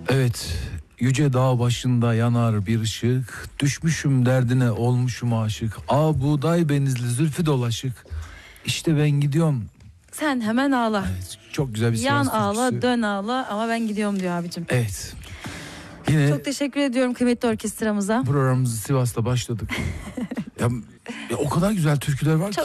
Evet, yüce dağ başında yanar bir ışık, düşmüşüm derdine olmuşum aşık, buğday benizli zülfü dolaşık, İşte ben gidiyorum. Sen hemen ağla. Evet, çok güzel bir Yan Sivas ağla, türküsü. dön ağla ama ben gidiyorum diyor abicim. Evet. Yine Çok teşekkür ediyorum kıymetli orkestramıza. programımızı Sivas'ta başladık. ya o kadar güzel türküler var ki.